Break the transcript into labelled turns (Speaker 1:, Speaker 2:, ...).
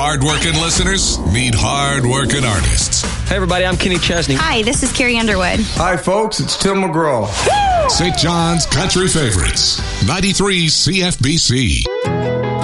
Speaker 1: hard-working listeners meet hard-working artists.
Speaker 2: Hey, everybody, I'm Kenny Chesney.
Speaker 3: Hi, this is Carrie Underwood.
Speaker 4: Hi, folks, it's Tim McGraw.
Speaker 1: St. John's Country Favorites, 93 CFBC.